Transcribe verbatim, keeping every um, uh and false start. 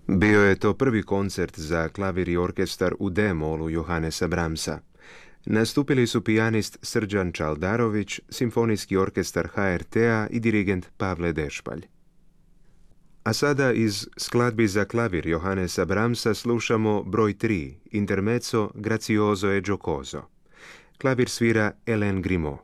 Bio je to prvi koncert za klavir i orkestar u D-molu Johannesa Brahmsa. Nastupili su pijanist Srđan Čaldarović, simfonijski orkestar H R T-a i dirigent Pavle Dešpalj. A sada iz skladbi za klavir Johannesa Brahmsa slušamo broj tri, intermezzo Grazioso e giocoso. Klavir svira Hélène Grimaud.